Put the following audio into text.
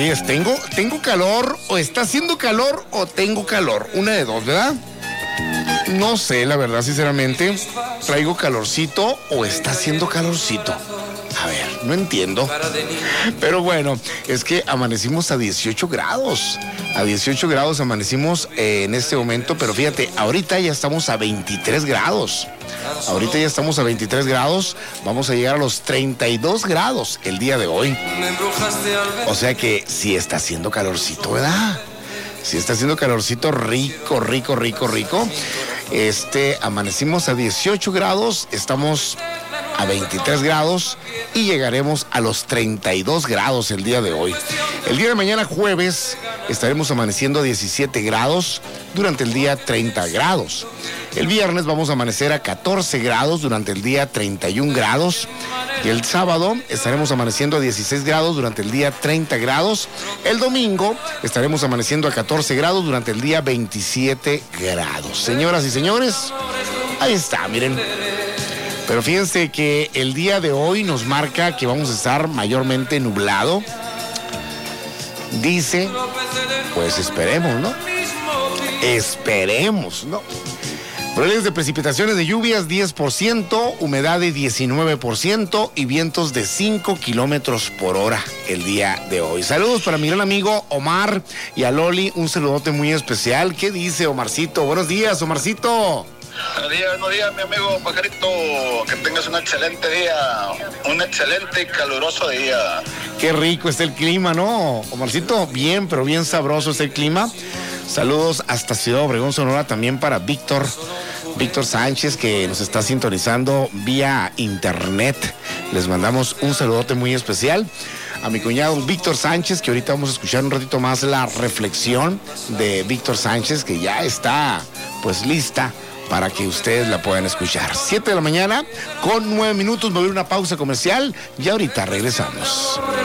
Así es, tengo calor, o está haciendo calor, o tengo calor. Una de dos, ¿verdad? No sé, la verdad, sinceramente. ¿Traigo calorcito o está haciendo calorcito? A ver, no entiendo. Pero bueno, es que amanecimos a 18 grados. A 18 grados amanecimos en este momento, pero fíjate, ahorita ya estamos a 23 grados. Ahorita ya estamos a 23 grados, vamos a llegar a los 32 grados el día de hoy. O sea que sí está haciendo calorcito, ¿verdad? Sí está haciendo calorcito rico. Amanecimos a 18 grados, estamos a 23 grados y llegaremos a los 32 grados el día de hoy. El día de mañana, jueves, estaremos amaneciendo a 17 grados, durante el día 30 grados. El viernes vamos a amanecer a 14 grados, durante el día 31 grados. Y el sábado estaremos amaneciendo a 16 grados, durante el día 30 grados. El domingo estaremos amaneciendo a 14 grados, durante el día 27 grados. Señoras y señores, ahí está, miren. Pero fíjense que el día de hoy nos marca que vamos a estar mayormente nublado. Dice, pues esperemos, ¿no? Esperemos, ¿no? Probabilidades de precipitaciones de lluvias 10%, humedad de 19% y vientos de 5 kilómetros por hora el día de hoy. Saludos para mi gran amigo Omar y a Loli, un saludote muy especial. ¿Qué dice Omarcito? Buenos días, Omarcito. Buenos días, mi amigo Pajarito. Que tengas un excelente día, un excelente y caluroso día. Qué rico está el clima, ¿no? Omarcito, bien, pero bien sabroso está el clima. Saludos hasta Ciudad Obregón, Sonora, también para Víctor Sánchez, que nos está sintonizando vía internet. Les mandamos un saludote muy especial a mi cuñado Víctor Sánchez, que ahorita vamos a escuchar un ratito más la reflexión de Víctor Sánchez, que ya está pues lista para que ustedes la puedan escuchar. 7 de la mañana con 9 minutos, me voy a una pausa comercial y ahorita regresamos.